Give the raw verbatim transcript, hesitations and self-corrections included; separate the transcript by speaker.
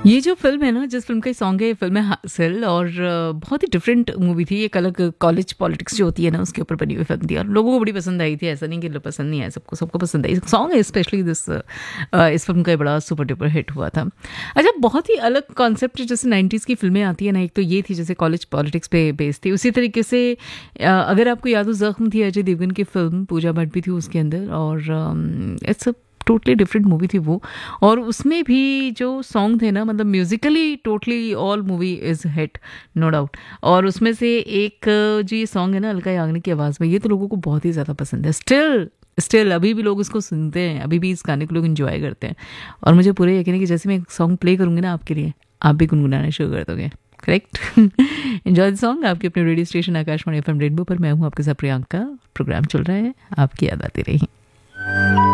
Speaker 1: ये जो फ़िल्म है ना, जिस फ़िल्म का ये सॉन्ग है, ये फ़िल्म है हासिल और अ, बहुत ही डिफरेंट मूवी थी। एक अलग कॉलेज पॉलिटिक्स जो होती है ना, उसके ऊपर बनी हुई फ़िल्म थी और लोगों को बड़ी पसंद आई थी। ऐसा नहीं कि लो पसंद नहीं आया, सबको सबको पसंद आई। सॉन्ग है स्पेशली दिस अ, इस फ़िल्म का ये बड़ा सुपर डुपर हिट हुआ था। अच्छा, बहुत ही अलग कॉन्सेप्ट जैसे नाइंटीज़ की फ़िल्में आती है ना, एक तो ये थी जैसे कॉलेज पॉलिटिक्स पे बेस्ड थी। उसी तरीके से अ, अगर आपको याद हो, ज़ख्म थी अजय देवगन की फ़िल्म, पूजा भट्ट भी थी उसके अंदर और अम, it's a totally different movie थी वो। और उसमें भी जो सॉन्ग थे ना, मतलब Musically totally all movie is hit, no doubt. और उसमें से एक अ, जो ये सॉन्ग है ना, अलका याग्निक की आवाज़ में, ये तो लोगों को बहुत ही ज़्यादा पसंद है। स्टिल स्टिल अभी भी लोग इसको सुनते हैं, अभी भी इस गाने को लोग इन्जॉय करते हैं। और मुझे पूरे यकीन है कि जैसे मैं एक सॉन्ग प्ले करूँगी ना आपके लिए, आप भी गुनगुनाना शुरू कर दोगे। करेक्ट। एंजॉय द सॉन्ग आपके अपने radio station Akashvani F M rainbow पर। मैं हूँ आपके साथ प्रियंका। प्रोग्राम चल रहा है, आपकी याद आती रही।